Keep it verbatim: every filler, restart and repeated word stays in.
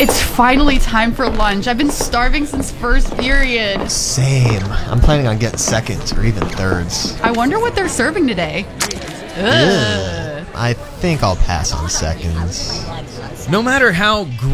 It's finally time for lunch. I've been starving since first period. Same. I'm planning on getting seconds or even thirds. I wonder what they're serving today. Ugh. Ugh. I think I'll pass on seconds. No matter how